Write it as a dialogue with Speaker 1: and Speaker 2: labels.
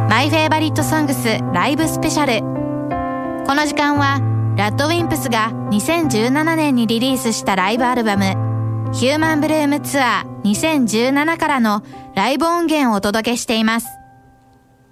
Speaker 1: マイフェイバリットソングスライブスペシャル。この時間はラッドウィンプスが2017年にリリースしたライブアルバムヒューマンブルームツアー2017からのライブ音源をお届けしています。